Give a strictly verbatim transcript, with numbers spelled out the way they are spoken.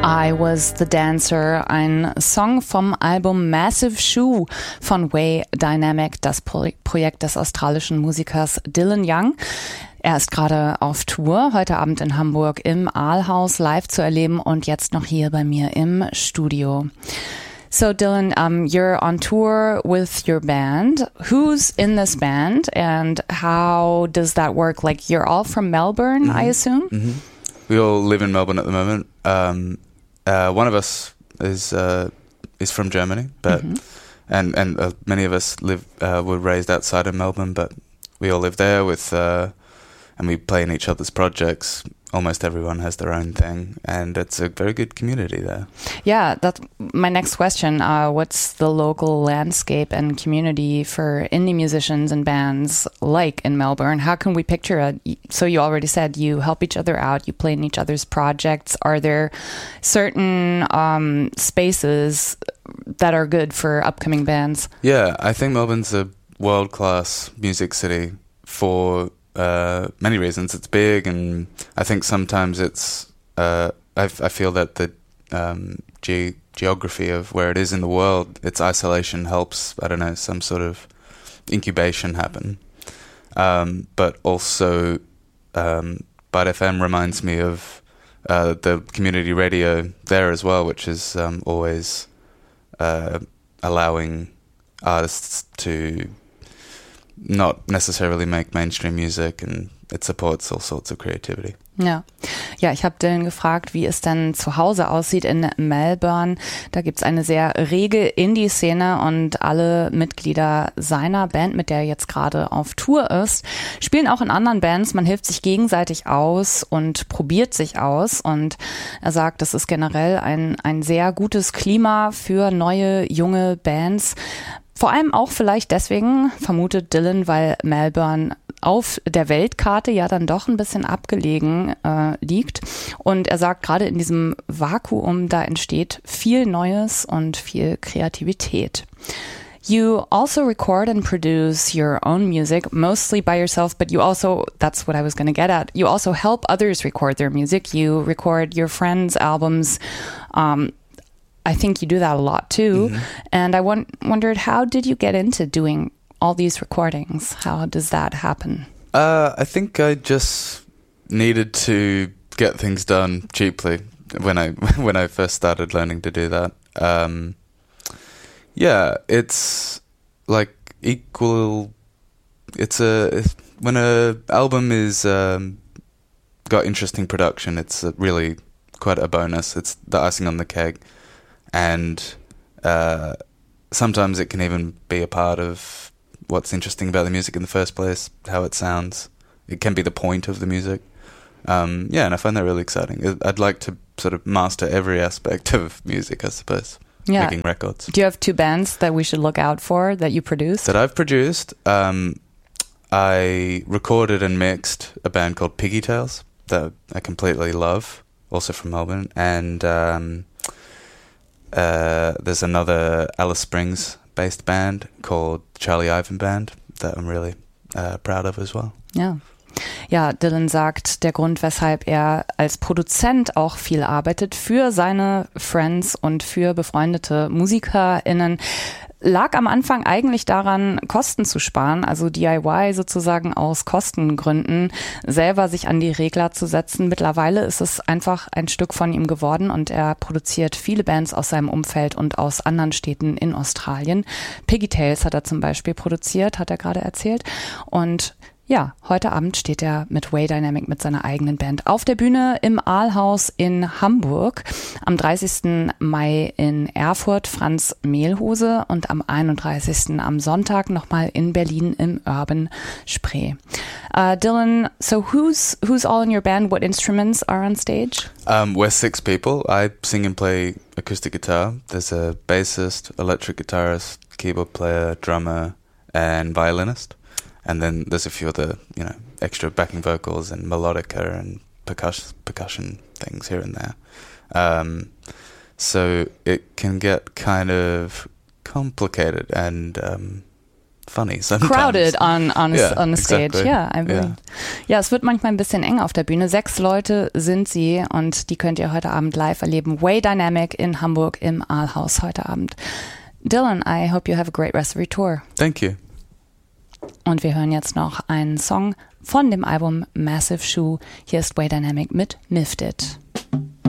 I Was the Dancer, ein Song vom Album Massive Shoe von Way Dynamic, das Pro- Projekt des australischen Musikers Dylan Young. Er ist gerade auf Tour, heute Abend in Hamburg im Aalhaus live zu erleben und jetzt noch hier bei mir im Studio. So Dylan, um, you're on tour with your band. Who's in this band and how does that work? Like you're all from Melbourne, mm-hmm. I assume? Mm-hmm. We all live in Melbourne at the moment. Um, uh, one of us is uh, is from Germany, but mm-hmm. and and uh, many of us live uh, were raised outside of Melbourne, but we all live there with. Uh, And we play in each other's projects. Almost everyone has their own thing, and it's a very good community there. Yeah, that's my next question. Uh, what's the local landscape and community for indie musicians and bands like in Melbourne? How can we picture it? So you already said you help each other out, you play in each other's projects. Are there certain um, spaces that are good for upcoming bands? Yeah, I think Melbourne's a world-class music city for Uh, many reasons. It's big, and I think sometimes it's. Uh, I, I feel that the um, ge- geography of where it is in the world, its isolation helps. I don't know, some sort of incubation happen. Um, but also, um, Byte F M reminds me of uh, the community radio there as well, which is um, always uh, allowing artists to not necessarily make mainstream music, and it supports all sorts of creativity. Ja, ja, ich habe Dylan gefragt, wie es denn zu Hause aussieht in Melbourne. Da gibt's eine sehr rege Indie-Szene und alle Mitglieder seiner Band, mit der er jetzt gerade auf Tour ist, spielen auch in anderen Bands. Man hilft sich gegenseitig aus und probiert sich aus, und er sagt, das ist generell ein, ein sehr gutes Klima für neue, junge Bands. Vor allem auch vielleicht deswegen, vermutet Dylan, weil Melbourne auf der Weltkarte ja dann doch ein bisschen abgelegen äh, liegt. Und er sagt, gerade in diesem Vakuum, da entsteht viel Neues und viel Kreativität. You also record and produce your own music, mostly by yourself, but you also, that's what I was going to get at, you also help others record their music. You record your friends' albums. Um, I think you do that a lot too. Mm-hmm. And I won- wondered, how did you get into doing all these recordings? How does that happen? Uh, I think I just needed to get things done cheaply when I when I first started learning to do that. Um, yeah, it's like equal. It's a it's, when a album is um, got interesting production, it's really quite a bonus. It's the icing on the cake. And uh, sometimes it can even be a part of what's interesting about the music in the first place, how it sounds. It can be the point of the music. Um, yeah, and I find that really exciting. I'd like to sort of master every aspect of music, I suppose, yeah. making records. Do you have two bands that we should look out for that you produced? That I've produced. Um, I recorded and mixed a band called Piggy Tales that I completely love, also from Melbourne. And... Um, Uh, there's another Alice Springs-based band called Charlie Ivan Band that I'm really uh, proud of as well. Ja. Ja, Dylan sagt, der Grund, weshalb er als Produzent auch viel arbeitet für seine Friends und für befreundete MusikerInnen, lag am Anfang eigentlich daran, Kosten zu sparen, also D I Y sozusagen aus Kostengründen, selber sich an die Regler zu setzen. Mittlerweile ist es einfach ein Stück von ihm geworden und er produziert viele Bands aus seinem Umfeld und aus anderen Städten in Australien. Piggy Tales hat er zum Beispiel produziert, hat er gerade erzählt. Und ja, heute Abend steht er mit Way Dynamic, mit seiner eigenen Band auf der Bühne im Aalhaus in Hamburg. Am dreißigsten Mai in Erfurt Franz Mehlhose und am einunddreißigsten am Sonntag nochmal in Berlin im Urban Spree. Uh, Dylan, so who's who's all in your band? What instruments are on stage? Um, we're six people. I sing and play acoustic guitar. There's a bassist, electric guitarist, keyboard player, drummer, and violinist. And then there's a few other, you know, extra backing vocals and melodica and percussion, percussion things here and there. Um, so it can get kind of complicated and, um, funny sometimes. Crowded on, on, a, yeah, on a stage. exactly. Ja, I really. Yeah. ja, es wird manchmal ein bisschen eng auf der Bühne. Sechs Leute sind sie und die könnt ihr heute Abend live erleben. Way Dynamic in Hamburg im Aalhaus heute Abend. Dylan, I hope you have a great rest of your tour. Thank you. Und wir hören jetzt noch einen Song von dem Album Massive Shoe. Hier ist Way Dynamic mit Mifted.